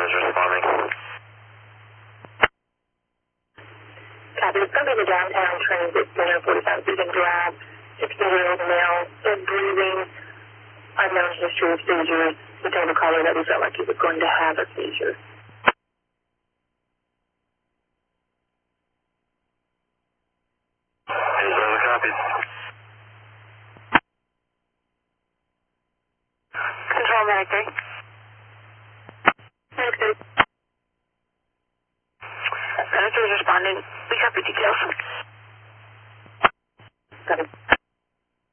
is responding. Copy. It's going to be the downtown transit center, 45 Beacon Drive, 16-year-old male, dead breathing, unknown history of seizures. We told the caller that we felt like he was going to have a seizure. Copied. Control Medic 3. Medic 3. Medic 3 is responding. We copy details.